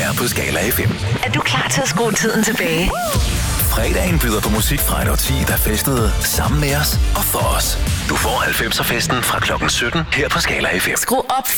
her på Skala FM. Er du klar til at skrue tiden tilbage? Fredagen byder på musik fra et årti, der festede sammen med os og for os. Du får 90'er-festen fra klokken 17 her på Skala FM. Skru op